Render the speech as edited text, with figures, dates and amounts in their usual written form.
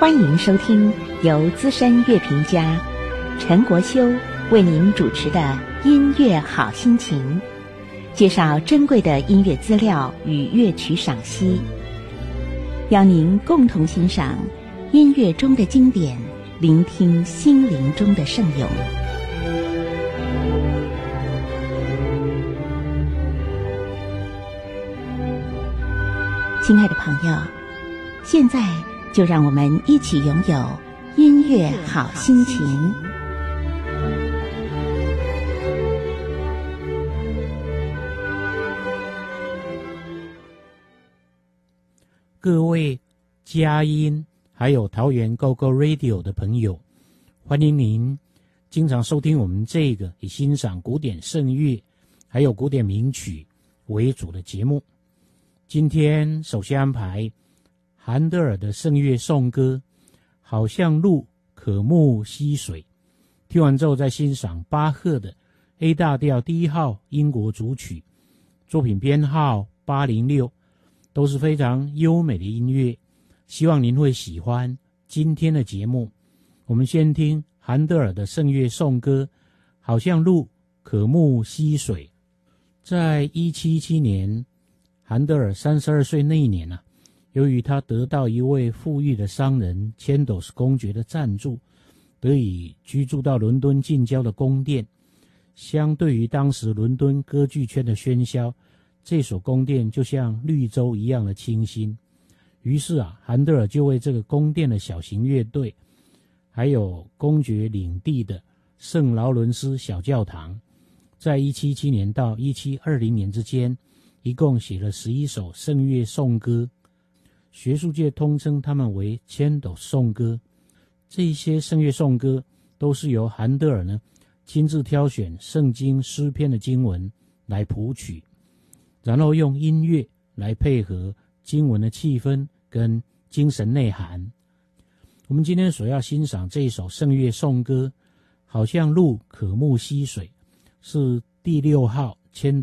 欢迎收听由资深乐评家陈国修为您主持的音乐好心情，介绍珍贵的音乐资料与乐曲赏析，邀您共同欣赏音乐中的经典，聆听心灵中的圣咏。亲爱的朋友，现在就让我们一起拥有音乐好心情。 各位佳音还有桃园 GoGo Radio 的朋友，欢迎您经常收听我们这个以欣赏古典圣乐还有古典名曲为主的节目。今天首先安排韩德尔的圣乐颂歌，好像鹿渴慕溪水。听完之后再欣赏巴赫的 A 大调第一号英国组曲，作品编号806，都是非常优美的音乐，希望您会喜欢今天的节目。我们先听韩德尔的圣乐颂歌，好像鹿渴慕溪水。在1717年，韩德尔32岁那一年由于他得到一位富裕的商人千斗斯公爵的赞助，得以居住到伦敦近郊的宫殿。相对于当时伦敦歌剧圈的喧嚣，这所宫殿就像绿洲一样的清新。于是韩德尔就为这个宫殿的小型乐队，还有公爵领地的圣劳伦斯小教堂，在177年到1720年之间，一共写了11首圣乐颂歌，学术界通称他们为千斗颂歌。这些圣乐颂歌都是由韩德尔亲自挑选圣经诗篇的经文来谱曲，然后用音乐来配合经文的气氛跟精神内涵。我们今天所要欣赏这一首圣乐颂歌，好像鹿渴慕溪水，是第6号千